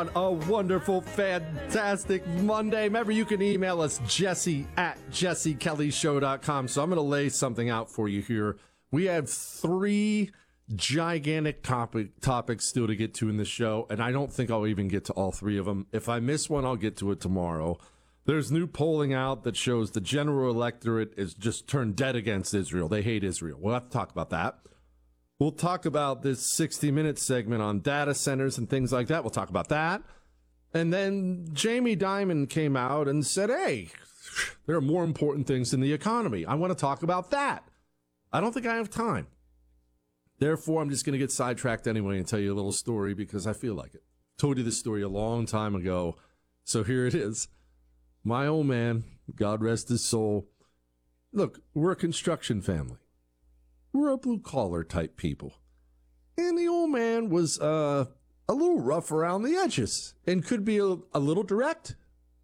on a wonderful, fantastic Monday. Remember, you can email us, jesse@jessekellyshow.com. So I'm going to lay something out for you here. We have 3 gigantic topics still to get to in the show, and I don't think I'll even get to all 3 of them. If I miss one, I'll get to it tomorrow. There's new polling out that shows the general electorate is just turned dead against Israel. They hate Israel. We'll have to talk about that. We'll talk about this 60-minute segment on data centers and things like that. We'll talk about that. And then Jamie Dimon came out and said, hey, there are more important things in the economy. I want to talk about that. I don't think I have time. Therefore, I'm just going to get sidetracked anyway and tell you a little story because I feel like it. Told you this story a long time ago, so here it is. My old man, God rest his soul. Look, we're a construction family. We're a blue-collar type people. And the old man was a little rough around the edges and could be a little direct